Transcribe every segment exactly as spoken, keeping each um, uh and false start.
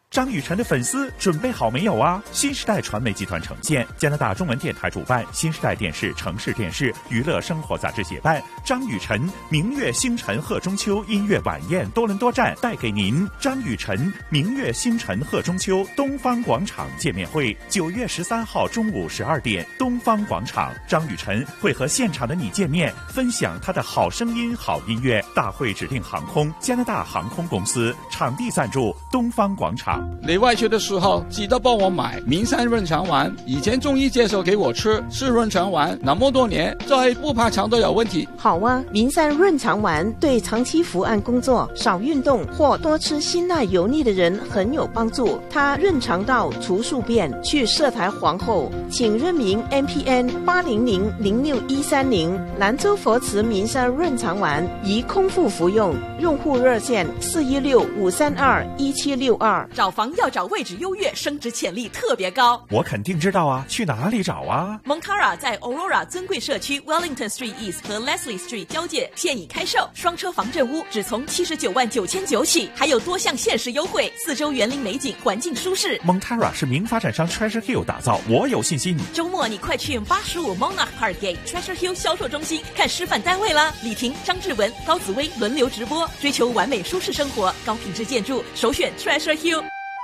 张雨晨的粉丝准备好没有啊？新时代传媒集团呈现，加拿大中文电台主办，新时代电视、城市电视、娱乐生活杂志协办，张雨晨明月星辰贺中秋音乐晚宴多伦多站带给您张雨晨明月星辰贺中秋东方广场见面会，九月十三号中午十二点，东方广场，张雨晨会和现场的你见面，分享他的好声音、好音乐。大会指定航空加拿大航空公司，场地赞助东方广场。 你外出的时候记得帮我买名山润肠丸，以前中医介绍给我吃，是润肠丸，那么多年再不怕肠都有问题。 好啊，名山润肠丸对长期伏案工作、少运动或多吃辛辣油腻的人很有帮助。它润肠道除宿便，去色台皇后，请认明 M P N 八零零零六一三零。兰州佛慈名山润肠丸宜空腹服用，用户热线四一六五三二一七六二。 找房要找位置优越，升值潜力特别高。 我肯定知道啊，去哪里找啊？ Montara 在 Aurora 尊贵社区 Wellington Street East 和 Leslie Street 交界，现已开售，双车防震屋只从七十九万九千九起，还有多项限时优惠，四周园林美景，环境舒适。 Montara 是名发展商 Treasure Hill 打造，我有信心。 周末你快去八十五 Monarch Parkgate Treasure Hill 销售中心看示范单位啦！李婷、张志文、高紫薇轮流直播，追求完美舒适生活，高品质建筑，首选 Treasure Hill。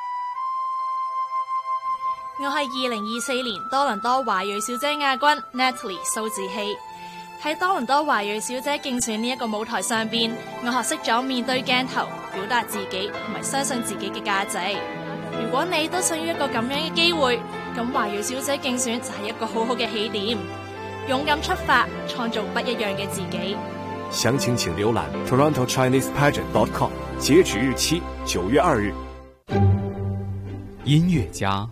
我係二零二四年多倫多華裔小姐亞軍 Natalie 蘇志希。喺多倫多華裔小姐競選呢一個舞台上邊，我學識咗面對鏡頭，表達自己同埋相信自己嘅價值。如果你都想要一個咁樣嘅機會，咁華裔小姐競選就係一個好好嘅起點。勇敢出發，創造不一樣嘅自己。 詳情請瀏覽 Toronto Chinese Pageant dot com， 截止日期九月二日。 音樂家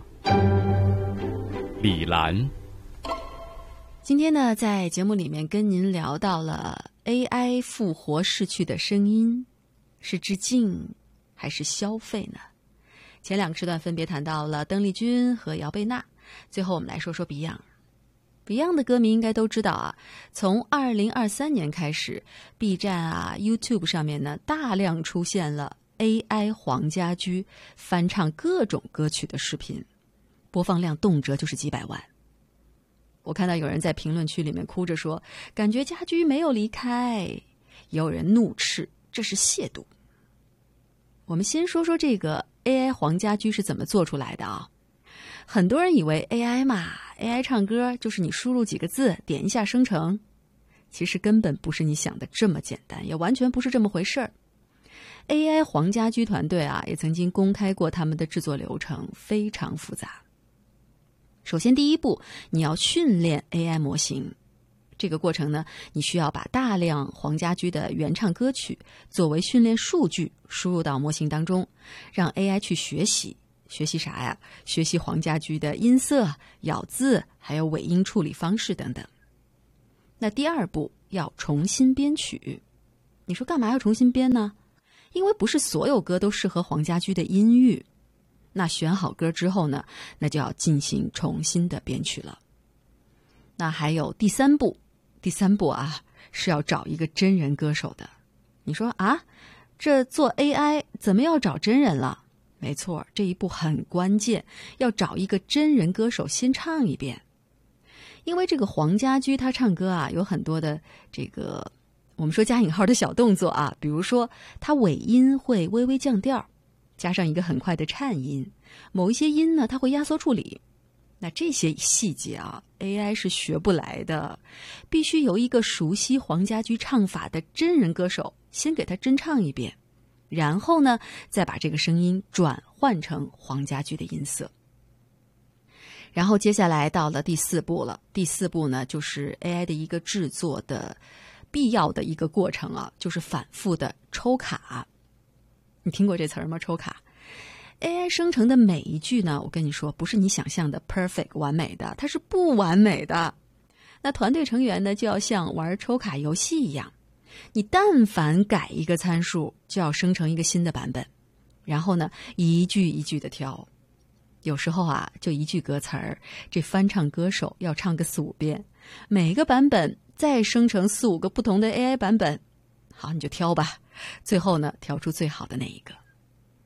李蘭， 今天呢，在节目里面跟您聊到了 A I 复活逝去的声音，是致敬还是消费呢？前两个时段分别谈到了邓丽君和姚贝娜，最后我们来说说 Beyond。Beyond 的歌迷应该都知道啊，从二零二三年开始 ，B 站啊、YouTube 上面呢，大量出现了 A I 黄家驹翻唱各种歌曲的视频，播放量动辄就是几百万。我看到有人在评论区里面哭着说，感觉家驹没有离开，也有人怒斥这是亵渎。我们先说说这个 A I 黄家驹是怎么做出来的啊？很多人以为 A I 嘛 ，A I 唱歌就是你输入几个字，点一下生成，其实根本不是你想的这么简单，也完全不是这么回事儿。A I 黄家驹团队啊，也曾经公开过他们的制作流程，非常复杂。首先第一步，你要训练 A I 模型。这个过程呢，你需要把大量黄家驹的原唱歌曲作为训练数据输入到模型当中，让 A I 去学习。学习啥呀？学习黄家驹的音色、咬字，还有尾音处理方式等等。那第二步要重新编曲。你说干嘛要重新编呢？因为不是所有歌都适合黄家驹的音域。那选好歌之后呢，那就要进行重新的编曲了。那还有第三步，第三步啊，是要找一个真人歌手的。你说啊，这做 A I 怎么要找真人了？没错，这一步很关键，要找一个真人歌手先唱一遍。因为这个黄家驹他唱歌啊，有很多的这个我们说加引号的小动作啊，比如说他尾音会微微降调，加上一个很快的颤音，某一些音呢他会压缩处理。那这些细节啊 A I 是学不来的，必须由一个熟悉黄家驹唱法的真人歌手先给他真唱一遍，然后呢再把这个声音转换成黄家驹的音色。然后接下来到了第四步了，第四步呢就是 A I 的一个制作的必要的一个过程啊，就是反复的抽卡。你听过这词儿吗？抽卡。A I 生成的每一句呢，我跟你说不是你想象的 perfect 完美的，它是不完美的。那团队成员呢就要像玩抽卡游戏一样，你但凡改一个参数就要生成一个新的版本，然后呢一句一句的挑。有时候啊就一句歌词儿，这翻唱歌手要唱个四五遍，每个版本再生成四五个不同的 A I 版本。好，你就挑吧，最后呢挑出最好的那一个。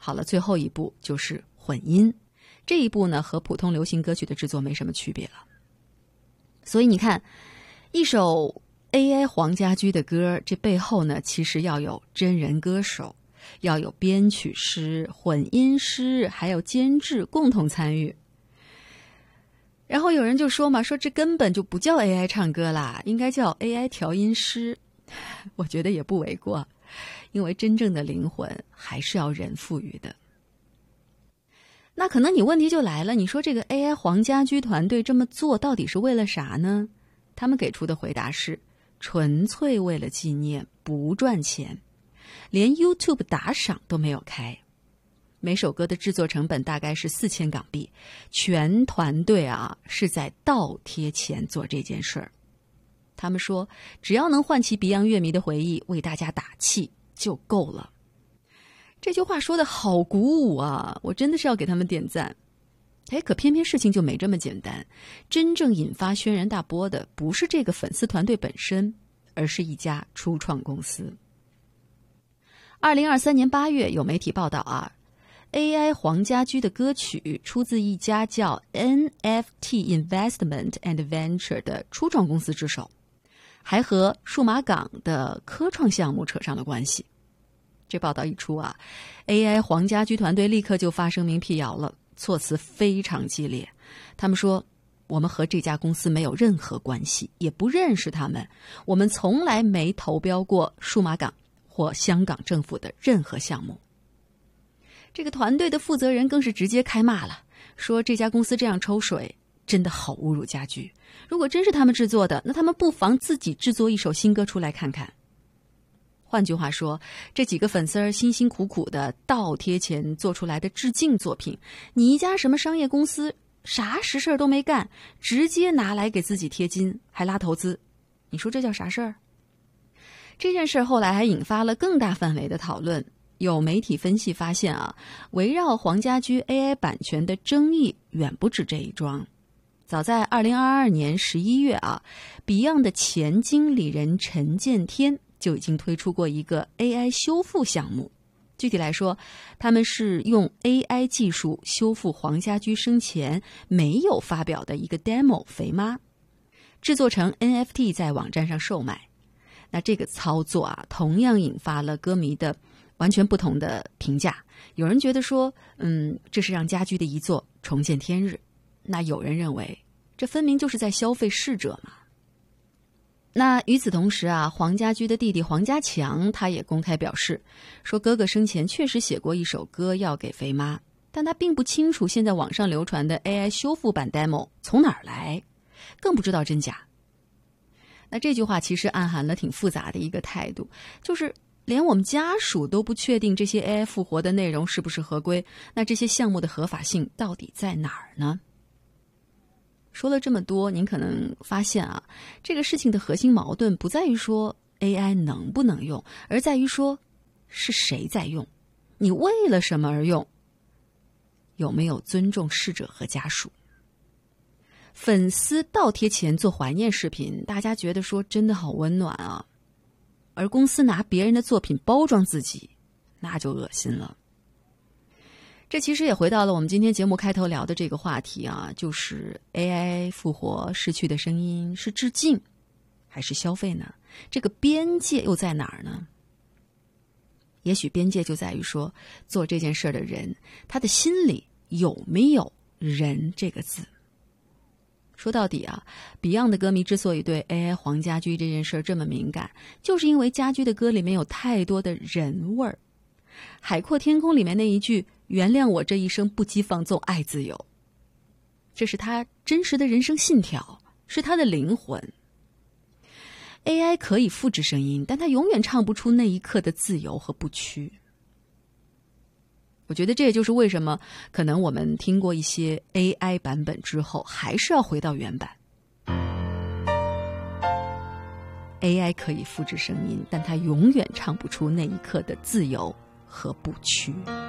好了，最后一步就是混音。这一步呢，和普通流行歌曲的制作没什么区别了。所以你看，一首 A I 黄家驹的歌，这背后呢，其实要有真人歌手，要有编曲师、混音师，还有监制共同参与。然后有人就说嘛，说这根本就不叫 A I 唱歌啦，应该叫 A I 调音师。我觉得也不为过，因为真正的灵魂还是要人赋予的。那可能你问题就来了，你说这个 A I 黄家驹团队这么做到底是为了啥呢？他们给出的回答是纯粹为了纪念，不赚钱，连 YouTube 打赏都没有开。每首歌的制作成本大概是四千港币，全团队啊是在倒贴钱做这件事儿。他们说，只要能唤起 Beyond 乐迷的回忆，为大家打气就够了。这句话说的好鼓舞啊，我真的是要给他们点赞。哎，可偏偏事情就没这么简单，真正引发轩然大波的不是这个粉丝团队本身，而是一家初创公司。二零二三年八月，有媒体报道啊，A I 黄家驹的歌曲出自一家叫 N F T Investment and Venture 的初创公司之手，还和数码港的科创项目扯上了关系。这报道一出啊 ，A I 黄家驹团队立刻就发声明辟谣了，措辞非常激烈。他们说，我们和这家公司没有任何关系，也不认识他们，我们从来没投标过数码港或香港政府的任何项目。这个团队的负责人更是直接开骂了，说这家公司这样抽水真的好侮辱家驹，如果真是他们制作的，那他们不妨自己制作一首新歌出来看看。换句话说，这几个粉丝儿辛辛苦苦的倒贴钱做出来的致敬作品，你一家什么商业公司啥实事都没干，直接拿来给自己贴金，还拉投资，你说这叫啥事儿？这件事后来还引发了更大范围的讨论。有媒体分析发现啊，围绕黄家驹 A I 版权的争议远不止这一桩。早在二零二二年十一月啊 ，Beyond 的前经理人陈建天就已经推出过一个 A I 修复项目。具体来说，他们是用 A I 技术修复黄家驹生前没有发表的一个 demo 肥妈，制作成 N F T 在网站上售卖。那这个操作啊，同样引发了歌迷的完全不同的评价。有人觉得说，嗯，这是让家驹的遗作重见天日。那有人认为，这分明就是在消费逝者嘛。那与此同时啊，黄家驹的弟弟黄家强他也公开表示，说哥哥生前确实写过一首歌要给肥妈，但他并不清楚现在网上流传的 A I 修复版 demo 从哪儿来，更不知道真假。那这句话其实暗含了挺复杂的一个态度，就是连我们家属都不确定这些 A I 复活的内容是不是合规，那这些项目的合法性到底在哪儿呢？说了这么多，您可能发现啊，这个事情的核心矛盾不在于说 A I 能不能用，而在于说是谁在用，你为了什么而用，有没有尊重逝者和家属。粉丝倒贴钱做怀念视频，大家觉得说真的好温暖啊，而公司拿别人的作品包装自己，那就恶心了。这其实也回到了我们今天节目开头聊的这个话题啊，就是 A I 复活逝去的声音是致敬还是消费呢？这个边界又在哪儿呢？也许边界就在于说，做这件事的人他的心里有没有人这个字。说到底啊 ，Beyond 的歌迷之所以对 A I 黄家驹这件事这么敏感，就是因为家驹的歌里面有太多的人味儿。海阔天空里面那一句“原谅我这一生不羁放纵，爱自由”，这是他真实的人生信条，是他的灵魂。A I 可以复制声音，但它永远唱不出那一刻的自由和不屈。我觉得这也就是为什么可能我们听过一些 A I 版本之后，还是要回到原版。A I 可以复制声音，但它永远唱不出那一刻的自由和不屈。